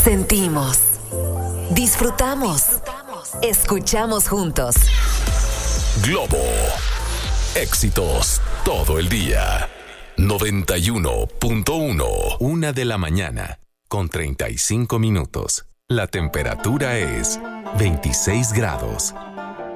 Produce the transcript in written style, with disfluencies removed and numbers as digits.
Sentimos, disfrutamos, escuchamos juntos. Globo. Éxitos todo el día. 91.1. 1:00 con 35 minutos. La temperatura es 26 grados.